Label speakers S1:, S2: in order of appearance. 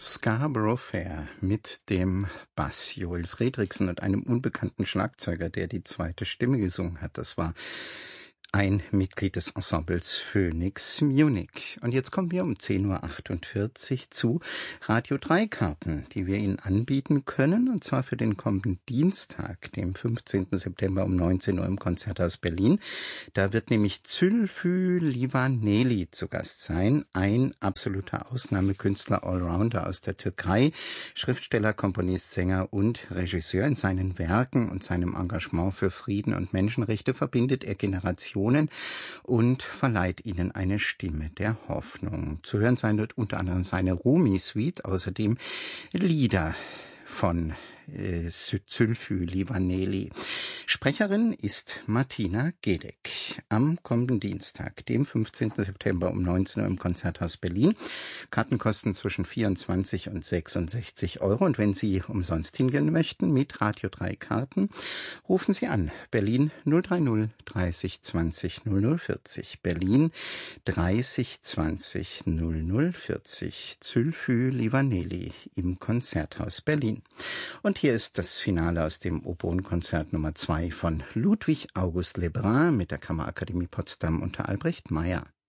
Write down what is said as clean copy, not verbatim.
S1: Scarborough Fair mit dem Bass Joel Fredriksen und einem unbekannten Schlagzeuger, der die zweite Stimme gesungen hat. Das war ein Mitglied des Ensembles Phoenix Munich. Und jetzt kommen wir um 10:48 Uhr zu Radio 3 Karten, die wir Ihnen anbieten können, und zwar für den kommenden Dienstag, dem 15. September um 19 Uhr im Konzerthaus Berlin. Da wird nämlich Zülfü Livaneli zu Gast sein, ein absoluter Ausnahmekünstler, Allrounder aus der Türkei, Schriftsteller, Komponist, Sänger und Regisseur. In seinen Werken und seinem Engagement für Frieden und Menschenrechte verbindet er Generationen und verleiht ihnen eine Stimme der Hoffnung. Zu hören sein wird unter anderem seine Rumi-Suite, außerdem Lieder von Zülfü Livaneli. Sprecherin ist Martina Gedeck. Am kommenden Dienstag, dem 15. September um 19 Uhr im Konzerthaus Berlin. Karten kosten zwischen 24 und 66 Euro. Und wenn Sie umsonst hingehen möchten mit Radio 3 Karten, rufen Sie an. Berlin 030 30 20 0040. Berlin 30 20 0040. Zülfü Livaneli im Konzerthaus Berlin. Und hier ist das Finale aus dem Oboen-Konzert Nummer 2 von Ludwig August Lebrun mit der Kammerakademie Potsdam unter Albrecht Meyer.